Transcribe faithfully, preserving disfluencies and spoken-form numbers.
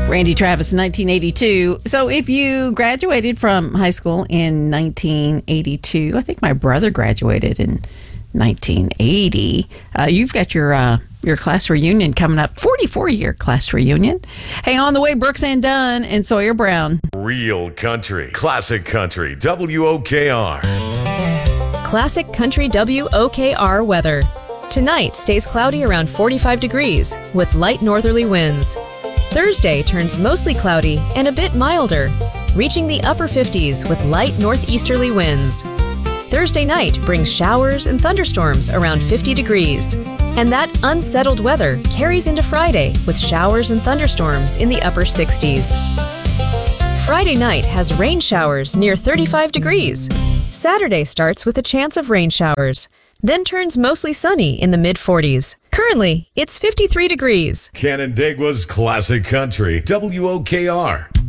Randy Travis, nineteen eighty-two. So if you graduated from high school in nineteen eighty-two, I think my brother graduated in nineteen eighty. Uh, you've got your uh, your class reunion coming up, forty-four year class reunion. Hey, on the way, Brooks and Dunn and Sawyer Brown. Real country, classic country, W O K R. Classic Country W O K R weather. Tonight stays cloudy around forty-five degrees with light northerly winds. Thursday turns mostly cloudy and a bit milder, reaching the upper fifties with light northeasterly winds. Thursday night brings showers and thunderstorms around fifty degrees. And that unsettled weather carries into Friday with showers and thunderstorms in the upper sixties. Friday night has rain showers near thirty-five degrees. Saturday starts with a chance of rain showers, then turns mostly sunny in the mid forties. Currently, it's fifty-three degrees. Canandaigua's classic country, W O K R.